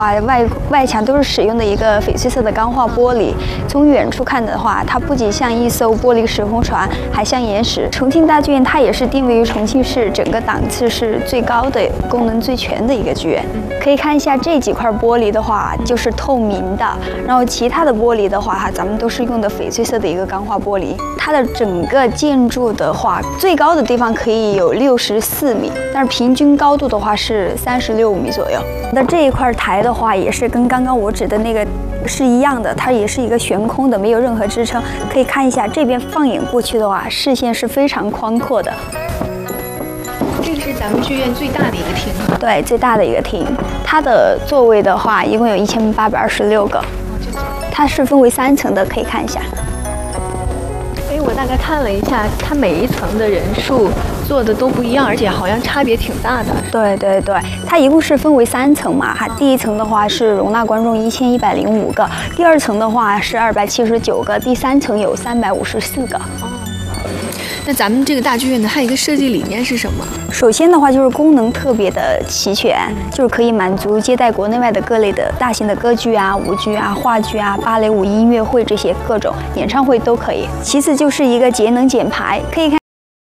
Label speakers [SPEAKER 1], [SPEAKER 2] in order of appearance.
[SPEAKER 1] 外墙都是使用的一个翡翠色的钢化玻璃。从远处看的话，它不仅像一艘玻璃时空船，还像岩石。重庆大剧院它也是定位于重庆市整个档次是最高的、功能最全的一个剧院。可以看一下这几块玻璃的话，就是透明的，然后其他的玻璃的话，咱们都是用的翡翠色的一个钢化玻璃。它的整个建筑的话，最高的地方可以有64米，但是平均高度的话是36米左右。那这一块台的话，也是跟刚刚我指的那个是一样的，它也是一个悬空的，没有任何支撑。可以看一下这边放眼过去的话，视线是非常宽阔的。
[SPEAKER 2] 这个是咱们剧院最大的一个厅。
[SPEAKER 1] 对，最大的一个厅，它的座位的话，一共有1826个。它是分为3层的，可以看一下。
[SPEAKER 2] 哎，我大概看了一下，它每一层的人数做的都不一样，而且好像差别挺大的。
[SPEAKER 1] 对，它一共是分为3层嘛，哈，第一层的话是容纳观众1105个，第2层的话是279个，第3层有354个。
[SPEAKER 2] 那咱们这个大剧院呢，还有一个设计理念是什么？
[SPEAKER 1] 首先的话就是功能特别的齐全，就是可以满足接待国内外的各类的大型的歌剧啊、舞剧啊、话剧啊、芭蕾舞、音乐会这些各种演唱会都可以。其次就是一个节能减排，可以看。